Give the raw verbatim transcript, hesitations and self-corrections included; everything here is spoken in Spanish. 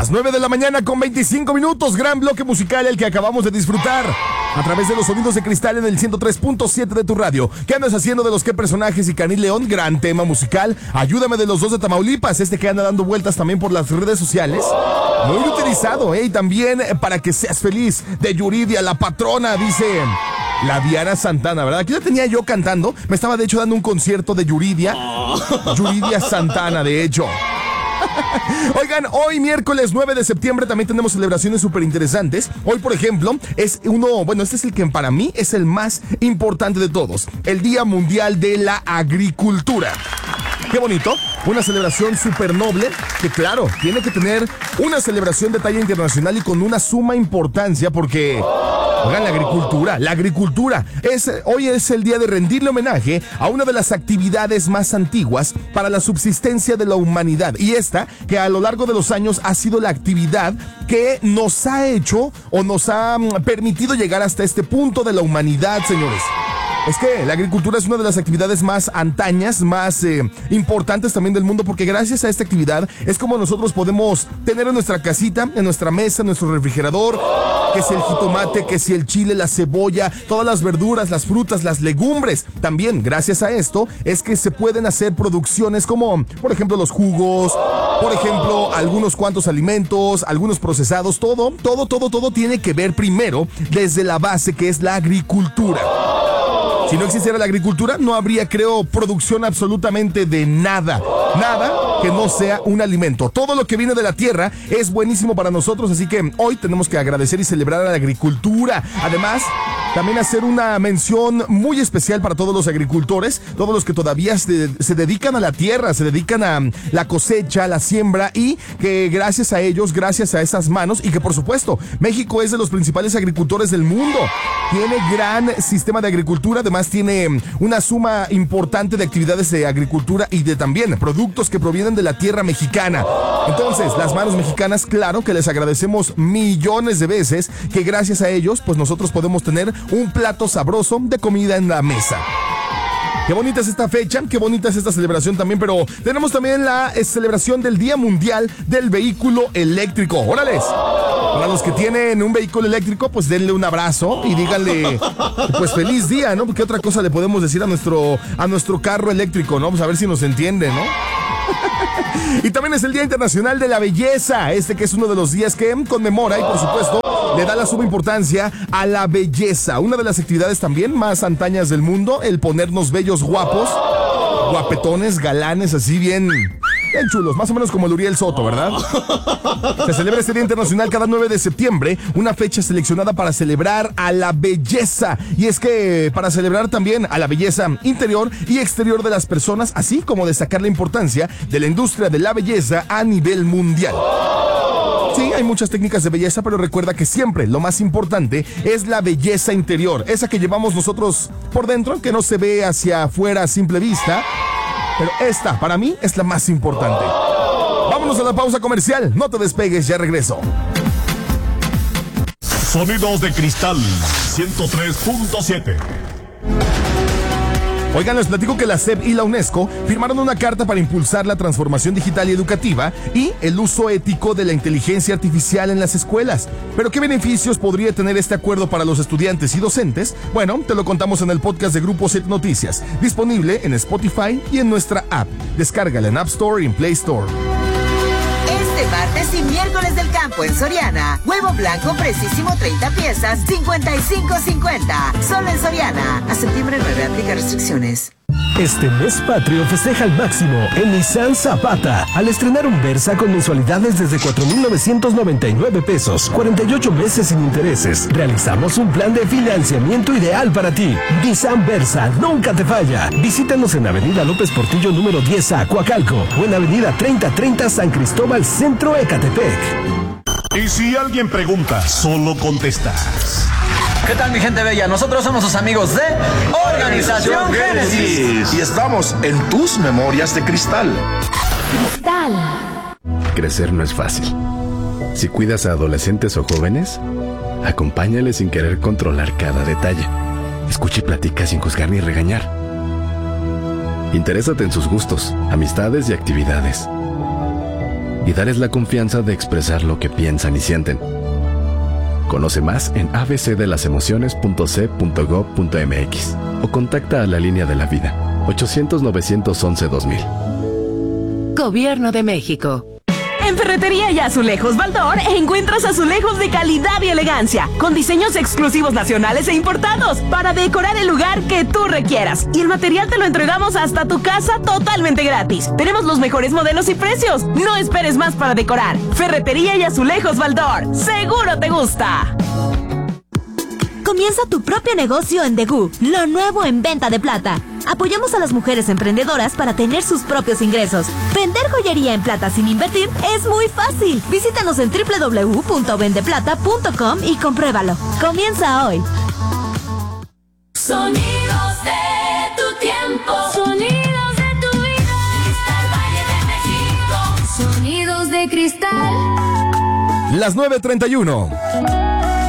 Las nueve de la mañana con veinticinco minutos, gran bloque musical el que acabamos de disfrutar a través de los sonidos de cristal en el ciento tres punto siete de tu radio. ¿Qué andas haciendo de los qué personajes y Karim León? Gran tema musical. Ayúdame de los dos de Tamaulipas, este que anda dando vueltas también por las redes sociales. Muy utilizado, ¿eh? Y también Para que seas feliz, de Yuridia, la patrona, dice la Diana Santana, ¿verdad? Aquí la tenía yo cantando. Me estaba de hecho dando un concierto de Yuridia. Yuridia Santana, de hecho. Oigan, hoy miércoles nueve de septiembre también tenemos celebraciones súper interesantes. Hoy, por ejemplo, es uno, bueno, este es el que para mí es el más importante de todos, el Día Mundial de la Agricultura. Qué bonito, una celebración súper noble que claro, tiene que tener una celebración de talla internacional y con una suma importancia porque... Oigan, la agricultura, la agricultura. Es, hoy es el día de rendirle homenaje a una de las actividades más antiguas para la subsistencia de la humanidad. Y esta, que a lo largo de los años ha sido la actividad que nos ha hecho o nos ha permitido llegar hasta este punto de la humanidad, señores. Es que la agricultura es una de las actividades más antañas, más eh, importantes también del mundo, porque gracias a esta actividad es como nosotros podemos tener en nuestra casita, en nuestra mesa, en nuestro refrigerador, que si el jitomate, que si el chile, la cebolla, todas las verduras, las frutas, las legumbres. También gracias a esto es que se pueden hacer producciones como, por ejemplo, los jugos, por ejemplo, algunos cuantos alimentos, algunos procesados, todo, todo, todo, todo tiene que ver primero desde la base que es la agricultura. Si no existiera la agricultura, no habría, creo, producción absolutamente de nada. Nada que no sea un alimento. Todo lo que viene de la tierra es buenísimo para nosotros, así que hoy tenemos que agradecer y celebrar a la agricultura. Además, también hacer una mención muy especial para todos los agricultores, todos los que todavía se, se dedican a la tierra, se dedican a la cosecha, la siembra, y que gracias a ellos, gracias a esas manos, y que por supuesto, México es de los principales agricultores del mundo. Tiene gran sistema de agricultura, además tiene una suma importante de actividades de agricultura y de también productos que provienen de la tierra mexicana. Entonces, las manos mexicanas, claro que les agradecemos millones de veces, que gracias a ellos, pues nosotros podemos tener un plato sabroso de comida en la mesa. Qué bonita es esta fecha, qué bonita es esta celebración también, pero tenemos también la celebración del Día Mundial del Vehículo Eléctrico. ¡Órales! Para los que tienen un vehículo eléctrico, pues denle un abrazo y díganle, pues feliz día, ¿no? Porque otra cosa le podemos decir a nuestro, a nuestro carro eléctrico, ¿no? Pues a ver si nos entiende, ¿no? Y también es el Día Internacional de la Belleza, este que es uno de los días que conmemora y por supuesto le da la suma importancia a la belleza. Una de las actividades también más antañas del mundo, el ponernos bellos guapos, guapetones, galanes, así bien... bien chulos, más o menos como el Uriel Soto, ¿verdad? Se celebra este Día Internacional cada nueve de septiembre, una fecha seleccionada para celebrar a la belleza. Y es que para celebrar también a la belleza interior y exterior de las personas, así como destacar la importancia de la industria de la belleza a nivel mundial. Sí, hay muchas técnicas de belleza, pero recuerda que siempre lo más importante es la belleza interior, esa que llevamos nosotros por dentro, que no se ve hacia afuera a simple vista. Pero esta, para mí, es la más importante. Vámonos a la pausa comercial. No te despegues, ya regreso. Sonidos de Cristal ciento tres punto siete. Oigan, les platico que la S E P y la UNESCO firmaron una carta para impulsar la transformación digital y educativa y el uso ético de la inteligencia artificial en las escuelas. ¿Pero qué beneficios podría tener este acuerdo para los estudiantes y docentes? Bueno, te lo contamos en el podcast de Grupo Z Noticias, disponible en Spotify y en nuestra app. Descárgala en App Store y en Play Store. Este martes y miércoles del campo en Soriana. Huevo blanco precisísimo treinta piezas, cincuenta y cinco cincuenta. Solo en Soriana. A septiembre nueve, aplica restricciones. Este mes patrio festeja al máximo en Nissan Zapata al estrenar un Versa con mensualidades desde cuatro mil novecientos noventa y nueve pesos, cuarenta y ocho meses sin intereses. Realizamos un plan de financiamiento ideal para ti. Nissan Versa nunca te falla. Visítanos en Avenida López Portillo número diez A, Coacalco, o en Avenida treinta treinta San Cristóbal, Centro, Ecatepec. Y si alguien pregunta, solo contestas. ¿Qué tal, mi gente bella? Nosotros somos sus amigos de Organización Génesis. Y estamos en tus memorias de cristal. Cristal. Crecer no es fácil. Si cuidas a adolescentes o jóvenes, acompáñales sin querer controlar cada detalle. Escucha y platica sin juzgar ni regañar. Interésate en sus gustos, amistades y actividades. y darles la confianza de expresar lo que piensan y sienten. Conoce más en a b c de las emociones punto c punto gob punto m x o contacta a la línea de la vida ochocientos, novecientos once, dos mil. Gobierno de México. En Ferretería y Azulejos Baldor encuentras azulejos de calidad y elegancia, con diseños exclusivos nacionales e importados, para decorar el lugar que tú requieras. Y el material te lo entregamos hasta tu casa totalmente gratis. Tenemos los mejores modelos y precios. No esperes más para decorar. Ferretería y Azulejos Baldor. ¡Seguro te gusta! Comienza tu propio negocio en Degú, lo nuevo en venta de plata. Apoyamos a las mujeres emprendedoras para tener sus propios ingresos. Vender joyería en plata sin invertir es muy fácil. Visítanos en doble u doble u doble u punto vendeplata punto com y compruébalo. Comienza hoy. Sonidos de tu tiempo, sonidos de tu vida. Cristal Valle de México, sonidos de cristal. Las nueve treinta y uno.